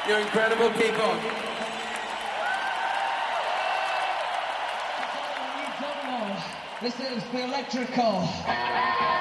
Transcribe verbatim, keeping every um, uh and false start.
You're incredible. Keep on. This is the electrical.